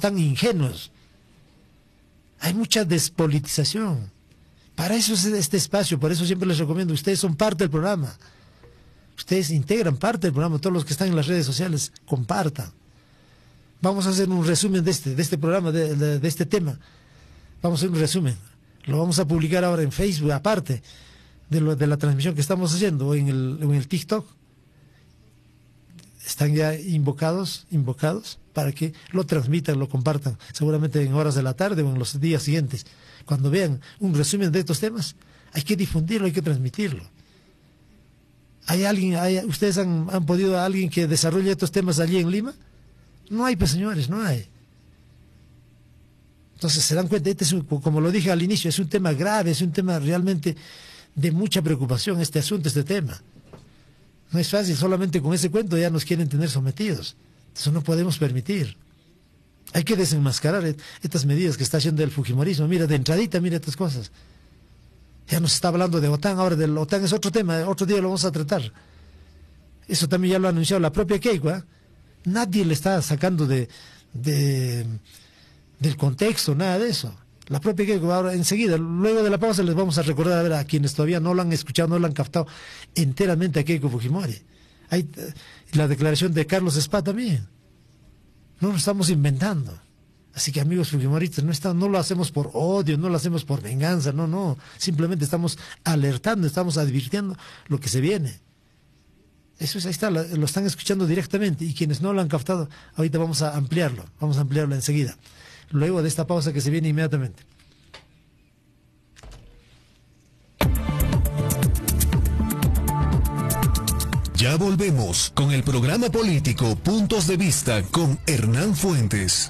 tan ingenuos. Hay mucha despolitización. Para eso es este espacio, por eso siempre les recomiendo, ustedes son parte del programa. Ustedes integran parte del programa, todos los que están en las redes sociales, compartan. Vamos a hacer un resumen de este programa, de este tema. Vamos a hacer un resumen. Lo vamos a publicar ahora en Facebook, aparte de la transmisión que estamos haciendo en el TikTok. Están ya invocados para que lo transmitan, lo compartan, seguramente en horas de la tarde o en los días siguientes. Cuando vean un resumen de estos temas, hay que difundirlo, hay que transmitirlo. ¿Ustedes han podido a alguien que desarrolle estos temas allí en Lima? No hay, pues señores, no hay. Entonces se dan cuenta, como lo dije al inicio, es un tema grave, es un tema realmente de mucha preocupación, este tema. No es fácil, solamente con ese cuento ya nos quieren tener sometidos. Eso no podemos permitir. Hay que desenmascarar estas medidas que está haciendo el fujimorismo. Mira, de entradita, mira estas cosas. Ya nos está hablando de OTAN, ahora de la OTAN es otro tema, otro día lo vamos a tratar. Eso también ya lo ha anunciado la propia Keiko, ¿eh? Nadie le está sacando del contexto, nada de eso. La propia Keiko, ahora enseguida, luego de la pausa les vamos a recordar a ver a quienes todavía no lo han escuchado, no lo han captado enteramente a Keiko Fujimori. Hay la declaración de Carlos Spa también. No lo estamos inventando. Así que amigos fujimoristas, no lo hacemos por odio, no lo hacemos por venganza, no. Simplemente estamos alertando, estamos advirtiendo lo que se viene. Eso es, ahí está, lo están escuchando directamente. Y quienes no lo han captado, ahorita vamos a ampliarlo enseguida. Luego de esta pausa que se viene inmediatamente. Ya volvemos con el programa político Puntos de Vista con Hernán Fuentes.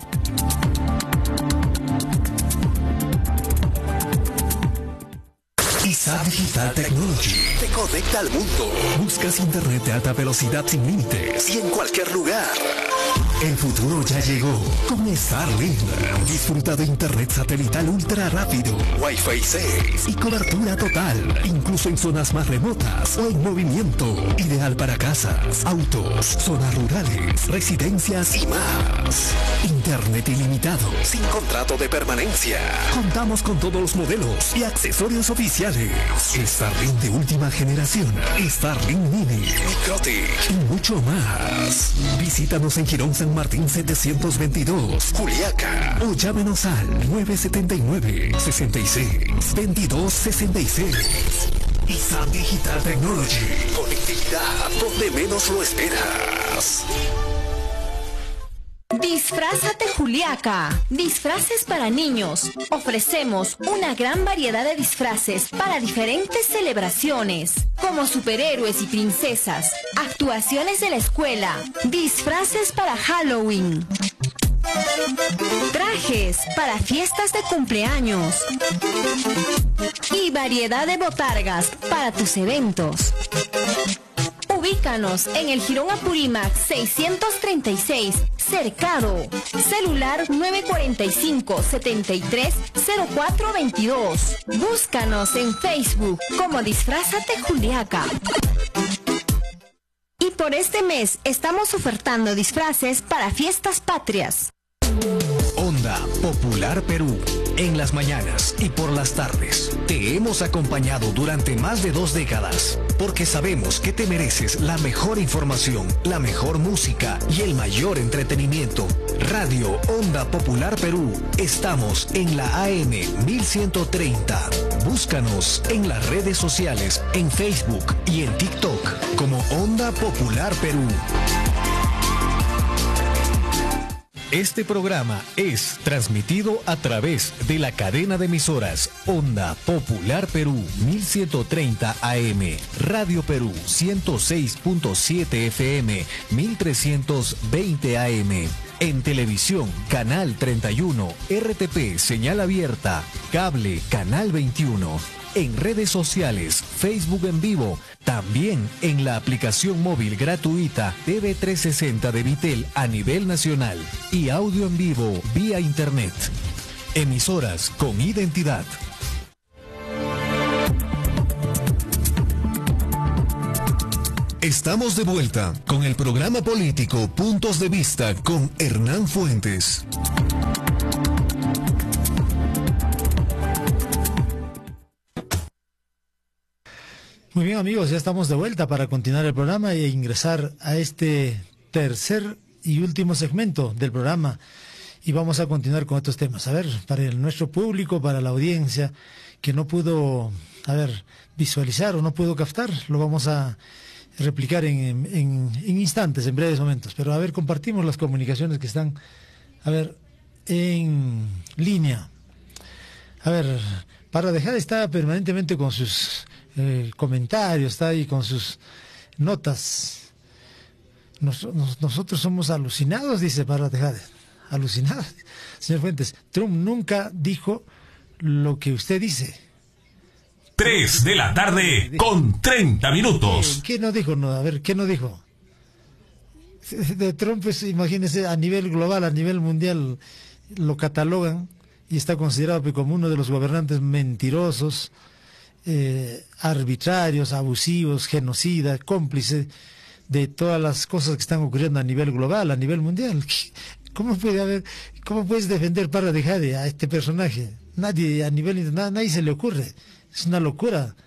ISAB Digital Technology te conecta al mundo. Buscas internet de alta velocidad sin límites y en cualquier lugar. El futuro ya llegó con Starlink. Disfruta de internet satelital ultra rápido, Wi-Fi 6 y cobertura total, incluso en zonas más remotas o en movimiento. Ideal para casas, autos, zonas rurales, residencias y más. Internet ilimitado, sin contrato de permanencia. Contamos con todos los modelos y accesorios oficiales. Starlink de última generación, Starlink Mini, Microtic y mucho más. Visítanos en Girón San Martín 722, Juliaca, o llámenos al 979-66-2266. ISAB Digital Technology, conectividad donde menos lo esperas. Disfrázate Juliaca, disfraces para niños. Ofrecemos una gran variedad de disfraces para diferentes celebraciones, como superhéroes y princesas, actuaciones de la escuela, disfraces para Halloween, trajes para fiestas de cumpleaños y variedad de botargas para tus eventos. Ubícanos en el Jirón Apurímac 636, Cercado. Celular 945-730422. Búscanos en Facebook como Disfrázate Juliaca. Y por este mes estamos ofertando disfraces para fiestas patrias. Onda Popular Perú. En las mañanas y por las tardes te hemos acompañado durante más de 2 décadas, porque sabemos que te mereces la mejor información, la mejor música y el mayor entretenimiento. Radio Onda Popular Perú. Estamos en la AM 1130. Búscanos en las redes sociales, en Facebook y en TikTok como Onda Popular Perú. Este programa es transmitido a través de la cadena de emisoras Onda Popular Perú 1130 AM, Radio Perú 106.7 FM 1320 AM. En televisión, Canal 31, RTP, señal abierta, cable, Canal 21. En redes sociales, Facebook en vivo, también en la aplicación móvil gratuita TV360 de Vitel a nivel nacional y audio en vivo vía internet. Emisoras con identidad. Estamos de vuelta con el programa político Puntos de Vista con Hernán Fuentes. Muy bien, amigos, ya estamos de vuelta para continuar el programa e ingresar a este tercer y último segmento del programa. Y vamos a continuar con estos temas. A ver, para nuestro público, para la audiencia que no pudo, visualizar o no pudo captar, lo vamos a replicar en instantes, en breves momentos. Pero a ver, compartimos las comunicaciones que están, en línea. A ver, Parra Dejade está permanentemente con sus comentarios, está ahí con sus notas. Nosotros somos alucinados, dice Parra Dejade. Alucinados. Señor Fuentes, Trump nunca dijo lo que usted dice. 3 de la tarde con 30 minutos. ¿Qué no dijo? No, a ver, ¿qué no dijo? De Trump, pues, imagínese, a nivel global, a nivel mundial, lo catalogan y está considerado como uno de los gobernantes mentirosos, arbitrarios, abusivos, genocidas, cómplices de todas las cosas que están ocurriendo a nivel global, a nivel mundial. ¿Cómo puedes defender Parra Dejade a este personaje? Nadie a nivel internacional, nadie se le ocurre. Es una locura.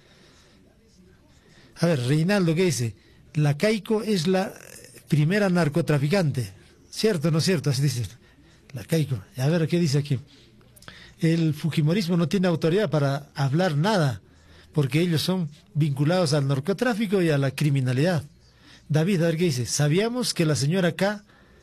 A ver, Reinaldo, ¿qué dice? La Keiko es la primera narcotraficante. ¿Cierto o no cierto? Así dice. La Keiko. A ver, ¿qué dice aquí? El fujimorismo no tiene autoridad para hablar nada, porque ellos son vinculados al narcotráfico y a la criminalidad. David, a ver qué dice. Sabíamos que la señora KK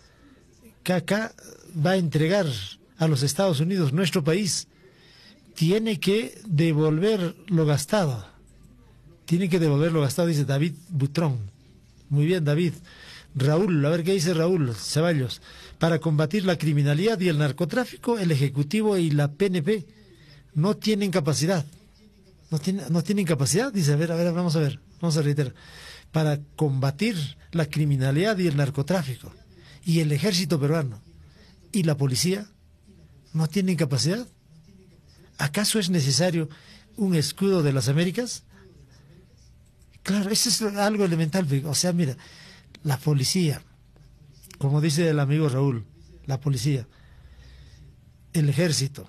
va a entregar a los Estados Unidos, nuestro país. Tiene que devolver lo gastado. Tiene que devolver lo gastado, dice David Butrón. Muy bien, David. Raúl, a ver qué dice Raúl Ceballos. Para combatir la criminalidad y el narcotráfico, el Ejecutivo y la PNP no tienen capacidad. No tienen capacidad, dice. A ver, vamos a reiterar. Para combatir la criminalidad y el narcotráfico. Y el ejército peruano y la policía no tienen capacidad. ¿Acaso es necesario un escudo de las Américas? Claro, eso es algo elemental. O sea, mira, la policía, como dice el amigo Raúl, la policía, el ejército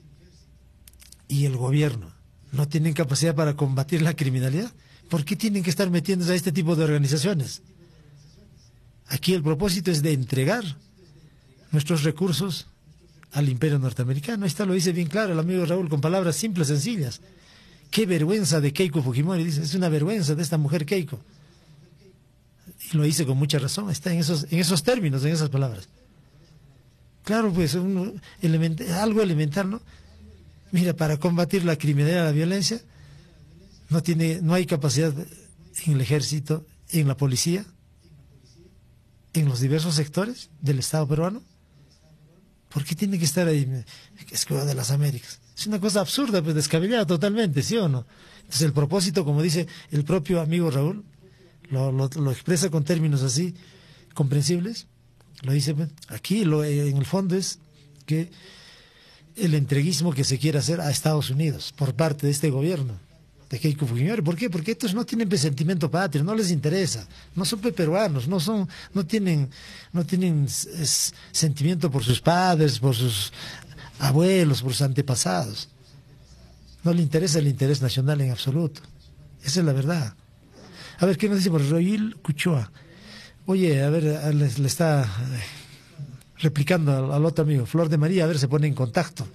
y el gobierno no tienen capacidad para combatir la criminalidad. ¿Por qué tienen que estar metiéndose a este tipo de organizaciones? Aquí el propósito es de entregar nuestros recursos al imperio norteamericano. Esta lo dice bien claro el amigo Raúl, con palabras simples, sencillas. Qué vergüenza de Keiko Fujimori, dice, es una vergüenza de esta mujer Keiko. Y lo dice con mucha razón, está en esos términos, en esas palabras. Claro, pues, algo elemental, ¿no? Mira, para combatir la criminalidad y la violencia, no hay capacidad en el ejército, en la policía, en los diversos sectores del Estado peruano. ¿Por qué tiene que estar ahí, escudo de las Américas? Es una cosa absurda, pues descabellada totalmente, ¿sí o no? Entonces el propósito, como dice el propio amigo Raúl, lo expresa con términos así, comprensibles, lo dice, pues, aquí en el fondo es que el entreguismo que se quiere hacer a Estados Unidos por parte de este gobierno, de Keiko Fujimori. ¿Por qué? Porque estos no tienen sentimiento patrio, no les interesa, no son peruanos, no tienen sentimiento por sus padres, por sus abuelos, por sus antepasados. No le interesa el interés nacional en absoluto. Esa es la verdad. A ver, ¿qué nos dice por Roil Cuchoa? Oye, a ver, le está replicando al otro amigo, Flor de María, a ver, se pone en contacto.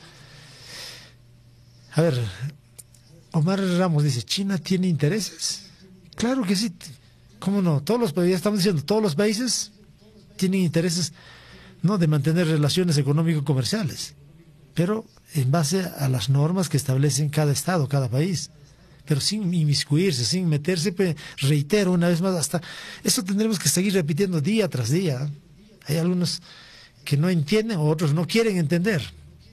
A ver, Omar Ramos dice, ¿China tiene intereses? Claro que sí. ¿Cómo no? Ya estamos diciendo, todos los países tienen intereses, no de mantener relaciones económico-comerciales, pero en base a las normas que establecen cada estado, cada país, pero sin inmiscuirse, sin meterse. Reitero una vez más, hasta eso tendremos que seguir repitiendo día tras día. Hay algunos que no entienden, o otros no quieren entender.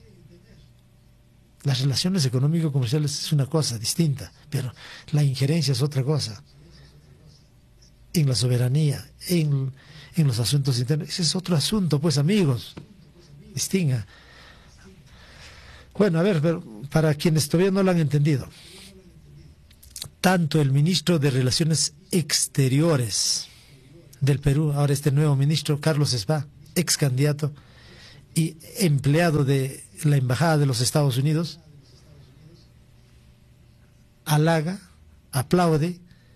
Las relaciones económico-comerciales es una cosa distinta, pero la injerencia es otra cosa. En la soberanía, en los asuntos internos, ese es otro asunto, pues, amigos. Distinga. Bueno, a ver, pero para quienes todavía no lo han entendido, tanto el ministro de Relaciones Exteriores del Perú, ahora este nuevo ministro, Carlos Sba, ex candidato y empleado de la Embajada de los Estados Unidos, halaga, aplaude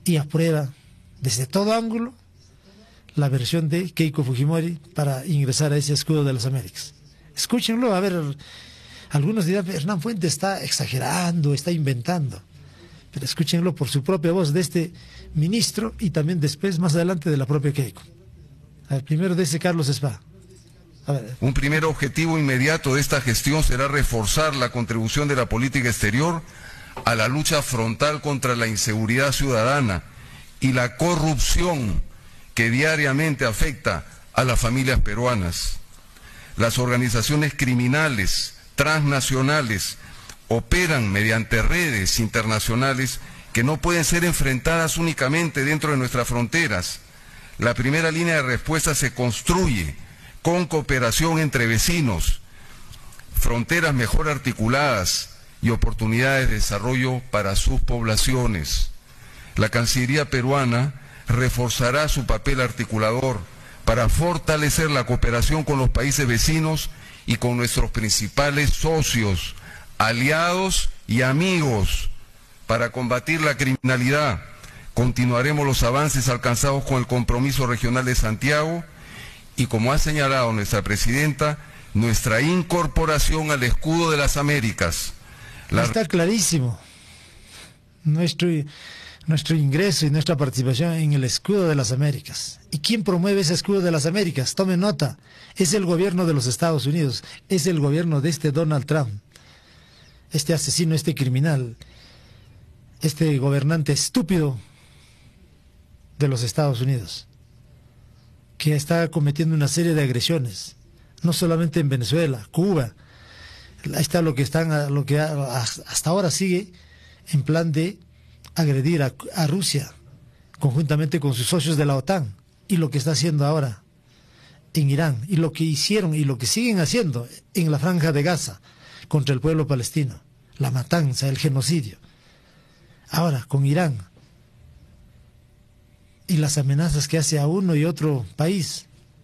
y aprueba desde todo ángulo la versión de Keiko Fujimori para ingresar a ese escudo de las Américas. Escúchenlo, a ver, algunos dirán, Hernán Fuentes está exagerando, está inventando, pero escúchenlo por su propia voz de este ministro y también después, más adelante, de la propia Keiko. A ver, primero de ese Carlos Spa. Un primer objetivo inmediato de esta gestión será reforzar la contribución de la política exterior a la lucha frontal contra la inseguridad ciudadana y la corrupción que diariamente afecta a las familias peruanas. Las organizaciones criminales transnacionales operan mediante redes internacionales que no pueden ser enfrentadas únicamente dentro de nuestras fronteras. La primera línea de respuesta se construye con cooperación entre vecinos, fronteras mejor articuladas y oportunidades de desarrollo para sus poblaciones. La Cancillería peruana reforzará su papel articulador para fortalecer la cooperación con los países vecinos y con nuestros principales socios, aliados y amigos para combatir la criminalidad. Continuaremos los avances alcanzados con el compromiso regional de Santiago y, como ha señalado nuestra presidenta, nuestra incorporación al escudo de las Américas. Está clarísimo nuestro ingreso y nuestra participación en el escudo de las Américas. ¿Y quién promueve ese escudo de las Américas? Tomen nota, es el gobierno de los Estados Unidos, es el gobierno de este Donald Trump, este asesino, este criminal, este gobernante estúpido de los Estados Unidos, que está cometiendo una serie de agresiones, no solamente en Venezuela, Cuba. Ahí está lo que hasta ahora sigue en plan de agredir a Rusia, conjuntamente con sus socios de la OTAN, y lo que está haciendo ahora en Irán, y lo que hicieron y lo que siguen haciendo en la Franja de Gaza contra el pueblo palestino, la matanza, el genocidio. Ahora con Irán y las amenazas que hace a uno y otro país.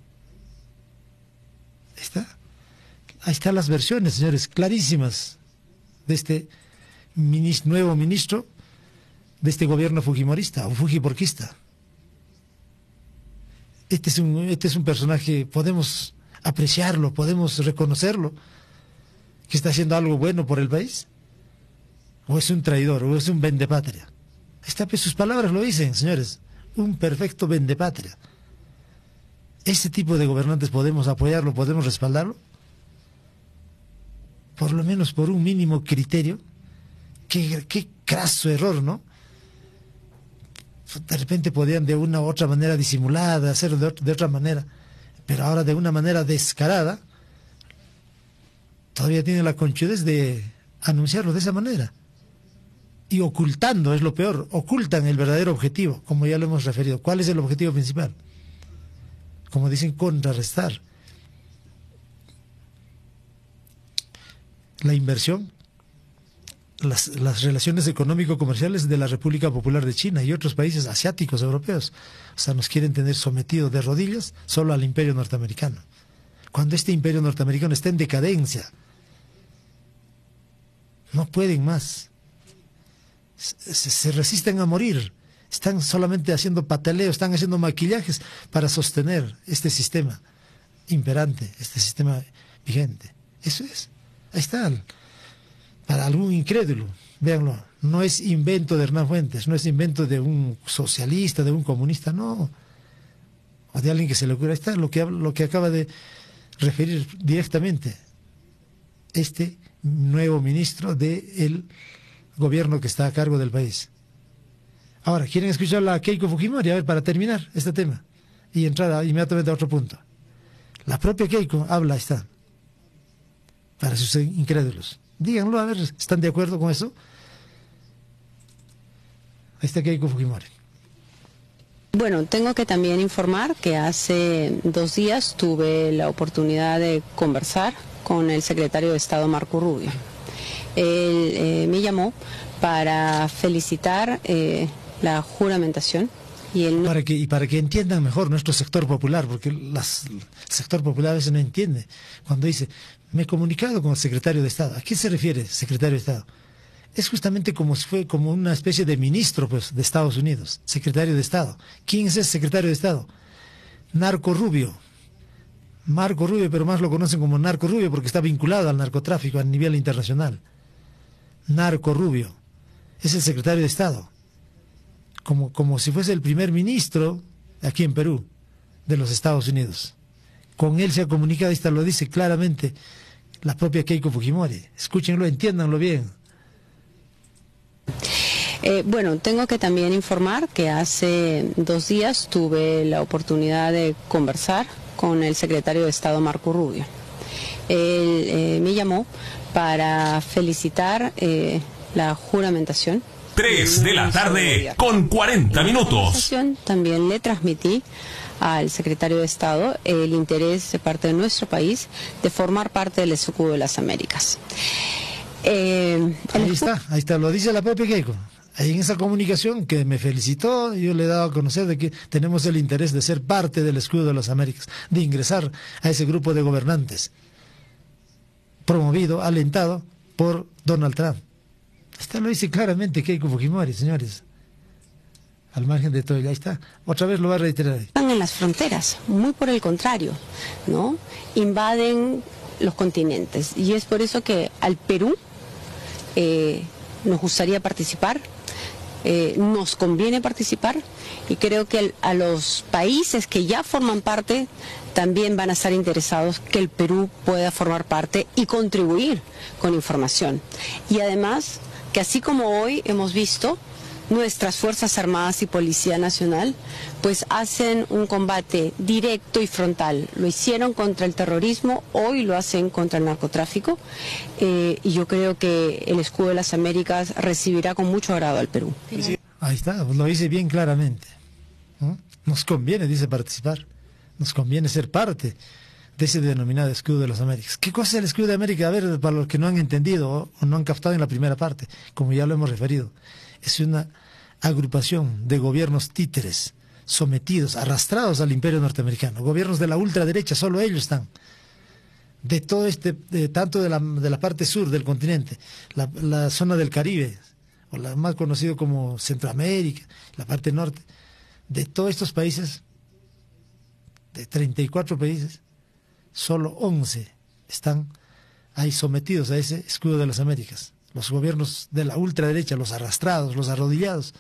Ahí están las versiones, señores, clarísimas de este nuevo ministro de este gobierno fujimorista o fujiporquista. Este es un personaje, podemos apreciarlo, podemos reconocerlo, que está haciendo algo bueno por el país, o es un traidor, o es un vendepatria. Pues sus palabras lo dicen, señores, un perfecto vendepatria. ¿Este tipo de gobernantes podemos apoyarlo, podemos respaldarlo? Por lo menos por un mínimo criterio. Qué craso error, ¿no? De repente podían de una u otra manera disimulada, hacerlo de otra manera, pero ahora de una manera descarada, todavía tienen la conchudez de anunciarlo de esa manera. Y ocultando, es lo peor, ocultan el verdadero objetivo, como ya lo hemos referido. ¿Cuál es el objetivo principal? Como dicen, contrarrestar la inversión, las relaciones económico-comerciales de la República Popular de China y otros países asiáticos, europeos. O sea, nos quieren tener sometidos de rodillas solo al imperio norteamericano, cuando este imperio norteamericano está en decadencia. No pueden más. Se resisten a morir. Están solamente haciendo pataleo, están haciendo maquillajes para sostener este sistema imperante, este sistema vigente. Eso es. Ahí está. Para algún incrédulo, véanlo, no es invento de Hernán Fuentes, no es invento de un socialista, de un comunista, no, o de alguien que se le ocurra. Ahí está lo que acaba de referir directamente este nuevo ministro del gobierno que está a cargo del país. Ahora, ¿quieren escuchar a Keiko Fujimori? A ver, para terminar este tema y entrar inmediatamente a otro punto. La propia Keiko habla, ahí está, para sus incrédulos. Díganlo, a ver, ¿están de acuerdo con eso? Ahí está Keiko Fujimori. Bueno, tengo que también informar que hace 2 días tuve la oportunidad de conversar con el secretario de Estado, Marco Rubio. Él me llamó para felicitar la juramentación. Para que entiendan mejor nuestro sector popular, porque el sector popular a veces no entiende. Cuando dice, me he comunicado con el secretario de Estado. ¿A quién se refiere, secretario de Estado? es justamente como si fue como una especie de ministro, pues, de Estados Unidos, secretario de Estado. ¿Quién es ese secretario de Estado? Narco Rubio. Marco Rubio, pero más lo conocen como Narco Rubio porque está vinculado al narcotráfico a nivel internacional. Narco Rubio es el secretario de Estado, como si fuese el primer ministro aquí en Perú, de los Estados Unidos. Con él se ha comunicado, esta lo dice claramente la propia Keiko Fujimori. Escúchenlo, entiéndanlo bien. Bueno, tengo que también informar que hace 2 días tuve la oportunidad de conversar con el secretario de Estado Marco Rubio. Él me llamó para felicitar la juramentación. 3 de la tarde con 40 minutos. También le transmití al secretario de Estado el interés de parte de nuestro país de formar parte del escudo de las Américas. Ahí está, lo dice la propia Keiko. Ahí en esa comunicación que me felicitó, yo le he dado a conocer de que tenemos el interés de ser parte del escudo de las Américas, de ingresar a ese grupo de gobernantes, promovido, alentado por Donald Trump. Esta lo dice claramente Keiko Fujimori, señores. Al margen de todo, ahí está. Otra vez lo va a reiterar. Están en las fronteras, muy por el contrario, ¿no? Invaden los continentes. Y es por eso que al Perú nos gustaría participar, nos conviene participar, y creo que a los países que ya forman parte también van a estar interesados que el Perú pueda formar parte y contribuir con información. Y además, que así como hoy hemos visto, nuestras Fuerzas Armadas y Policía Nacional pues hacen un combate directo y frontal. Lo hicieron contra el terrorismo, hoy lo hacen contra el narcotráfico, y yo creo que el escudo de las Américas recibirá con mucho agrado al Perú. Ahí está, lo dice bien claramente, ¿no? Nos conviene, dice, participar, nos conviene ser parte de ese denominado escudo de las Américas. ¿Qué cosa es el escudo de América? A ver, para los que no han entendido o no han captado en la primera parte, como ya lo hemos referido, es una agrupación de gobiernos títeres, sometidos, arrastrados al imperio norteamericano, gobiernos de la ultraderecha, solo ellos están, de todo tanto de la parte sur del continente, la zona del Caribe, o la más conocido como Centroamérica, la parte norte, de todos estos países, de 34 países, solo 11 están ahí sometidos a ese escudo de las Américas. Los gobiernos de la ultraderecha, los arrastrados, los arrodillados,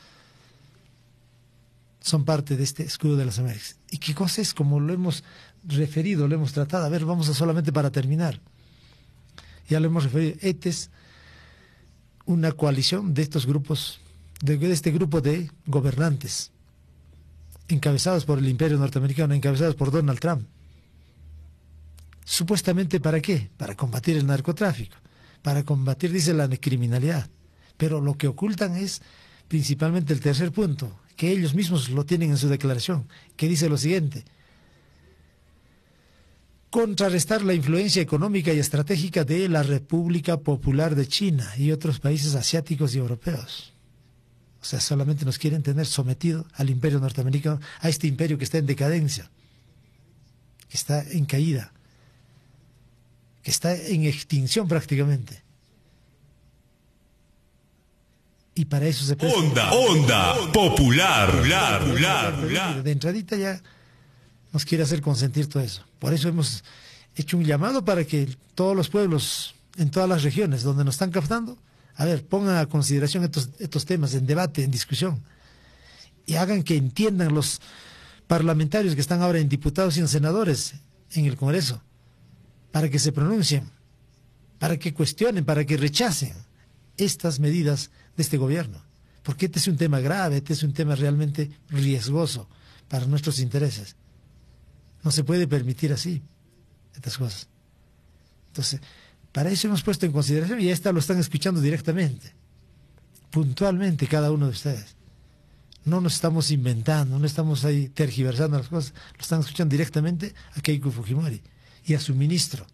son parte de este escudo de las Américas. ¿Y qué cosa es? Como lo hemos referido, lo hemos tratado. A ver, vamos a solamente para terminar. Ya lo hemos referido. Esta es una coalición de estos grupos, de este grupo de gobernantes, encabezados por el imperio norteamericano, encabezados por Donald Trump. Supuestamente, ¿para qué? Para combatir el narcotráfico, para combatir, dice, la criminalidad. Pero lo que ocultan es principalmente el tercer punto, que ellos mismos lo tienen en su declaración, que dice lo siguiente: contrarrestar la influencia económica y estratégica de la República Popular de China y otros países asiáticos y europeos. O sea, solamente nos quieren tener sometido al imperio norteamericano, a este imperio que está en decadencia, que está en caída, que está en extinción prácticamente. Y para eso se presta... Onda popular. De entradita ya nos quiere hacer consentir todo eso. Por eso hemos hecho un llamado para que todos los pueblos, en todas las regiones donde nos están captando, a ver, pongan a consideración estos temas en debate, en discusión, y hagan que entiendan los parlamentarios que están ahora en diputados y en senadores en el Congreso, para que se pronuncien, para que cuestionen, para que rechacen estas medidas de este gobierno, porque este es un tema grave, este es un tema realmente riesgoso para nuestros intereses. No se puede permitir así estas cosas. Entonces, para eso hemos puesto en consideración, y esta lo están escuchando directamente, puntualmente cada uno de ustedes. No nos estamos inventando, no estamos ahí tergiversando las cosas, lo están escuchando directamente a Keiko Fujimori y a su ministro,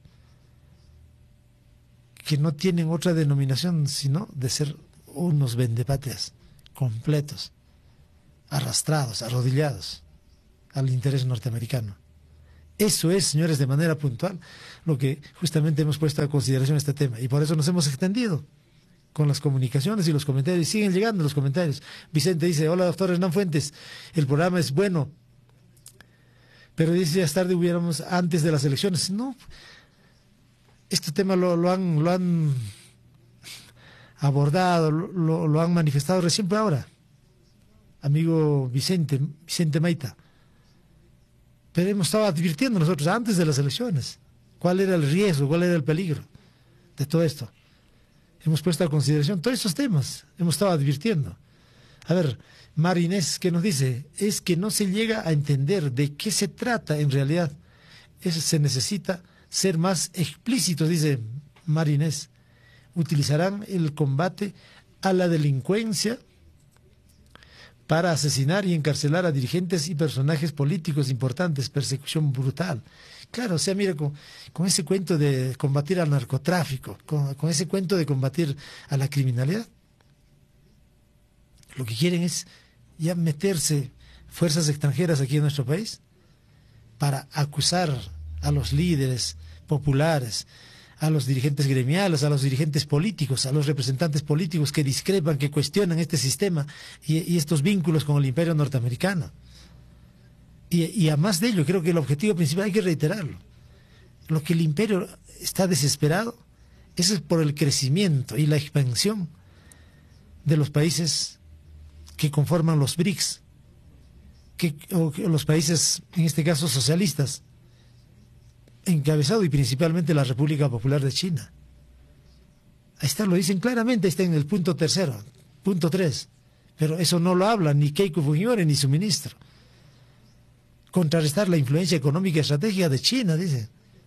que no tienen otra denominación sino de ser unos vendepatrias completos, arrastrados, arrodillados al interés norteamericano. Eso es, señores, de manera puntual, lo que justamente hemos puesto a consideración este tema, y por eso nos hemos extendido con las comunicaciones y los comentarios. Siguen llegando los comentarios. Vicente dice, hola doctor Hernán Fuentes, el programa es bueno, pero dice ya es tarde, hubiéramos antes de las elecciones. No, este tema lo han abordado, lo han manifestado recién por ahora, amigo Vicente Maita. Pero hemos estado advirtiendo nosotros antes de las elecciones cuál era el riesgo, cuál era el peligro de todo esto. Hemos puesto a consideración todos estos temas, hemos estado advirtiendo. A ver, Marinés, ¿qué nos dice? Es que no se llega a entender de qué se trata en realidad. Se necesita ser más explícitos, dice Marinés. Utilizarán el combate a la delincuencia para asesinar y encarcelar a dirigentes y personajes políticos importantes, persecución brutal. Claro, o sea, mira, con ese cuento de combatir al narcotráfico, con ese cuento de combatir a la criminalidad, lo que quieren es ya meterse fuerzas extranjeras aquí en nuestro país para acusar a los líderes populares, a los dirigentes gremiales, a los dirigentes políticos, a los representantes políticos que discrepan, que cuestionan este sistema y estos vínculos con el imperio norteamericano. Y además de ello, creo que el objetivo principal hay que reiterarlo. Lo que el imperio está desesperado es por el crecimiento y la expansión de los países que conforman los BRICS, o los países, en este caso, socialistas, encabezado y principalmente la República Popular de China. Ahí está, lo dicen claramente, está en el punto 3, pero eso no lo habla ni Keiko Fujimori ni su ministro. Contrarrestar la influencia económica y estratégica de China, dice.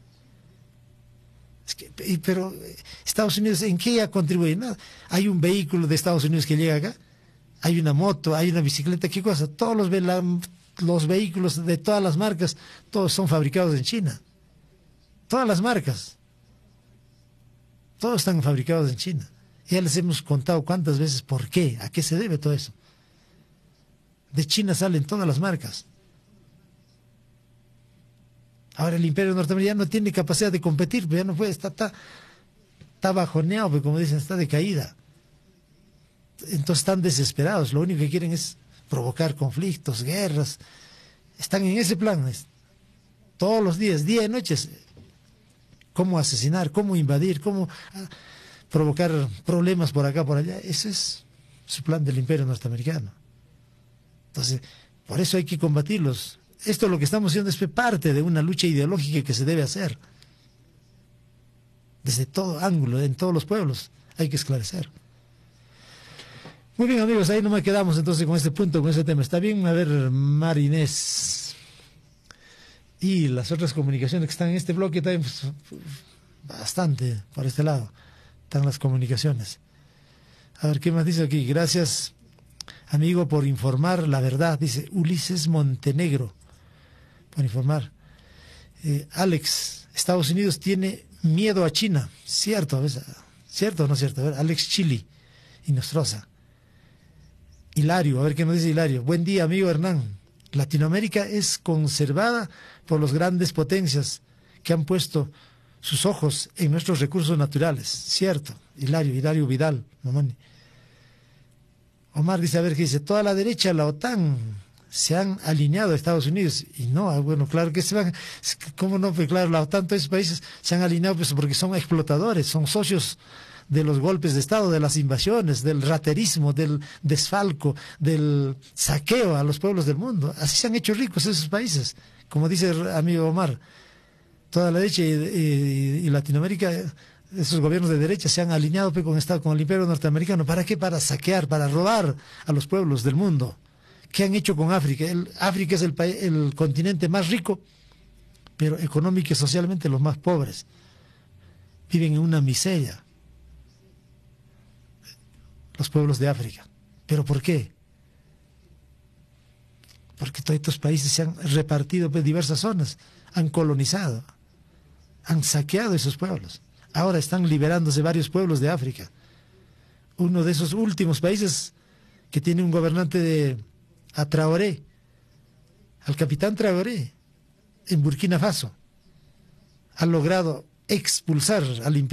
Pero Estados Unidos, ¿en qué ha contribuido? Nada. Hay un vehículo de Estados Unidos que llega acá, hay una moto, hay una bicicleta, ¿qué cosa? Todos los vehículos de todas las marcas, todos son fabricados en China. Todas las marcas, todos están fabricados en China. Ya les hemos contado cuántas veces por qué, a qué se debe todo eso. De China salen todas las marcas. Ahora el imperio norteamericano no tiene capacidad de competir, pero ya no puede, está bajoneado, pero como dicen, está de caída. Entonces están desesperados, lo único que quieren es provocar conflictos, guerras. Están en ese plan, todos los días, día y noche. Cómo asesinar, cómo invadir, cómo provocar problemas por acá, por allá. Ese es su plan del imperio norteamericano. Entonces, por eso hay que combatirlos. Esto lo que estamos haciendo es parte de una lucha ideológica que se debe hacer. Desde todo ángulo, en todos los pueblos, hay que esclarecer. Muy bien, amigos, ahí nomás quedamos entonces con este punto, con este tema. ¿Está bien? A ver, Marinés. Y las otras comunicaciones que están en este bloque también, pues, bastante por este lado. Están las comunicaciones. A ver, ¿qué más dice aquí? Gracias, amigo, por informar la verdad. Dice Ulises Montenegro, por informar. Alex, Estados Unidos tiene miedo a China. ¿Cierto? ¿Cierto o no cierto? A ver, Alex Chili y Nostroza. Hilario, a ver qué nos dice Hilario. Buen día, amigo Hernán. Latinoamérica es conservada por las grandes potencias que han puesto sus ojos en nuestros recursos naturales. Cierto, Hilario Vidal, Mamani. Omar dice, a ver qué dice, toda la derecha, la OTAN, se han alineado a Estados Unidos. Y no, bueno, claro que se van, ¿cómo no? Pues claro, la OTAN, todos esos países se han alineado pues, porque son explotadores, son socios de los golpes de Estado, de las invasiones, del raterismo, del desfalco, del saqueo a los pueblos del mundo. Así se han hecho ricos esos países. Como dice el amigo Omar, toda la derecha y Latinoamérica, esos gobiernos de derecha se han alineado con el imperio norteamericano. ¿Para qué? Para saquear, para robar a los pueblos del mundo. ¿Qué han hecho con África? África es el continente más rico, pero económica y socialmente los más pobres. Viven en una miseria los pueblos de África. ¿Pero por qué? Porque todos estos países se han repartido en diversas zonas, han colonizado, han saqueado esos pueblos. Ahora están liberándose varios pueblos de África. Uno de esos últimos países que tiene un gobernante a Traoré, al capitán Traoré, en Burkina Faso, ha logrado expulsar al imperio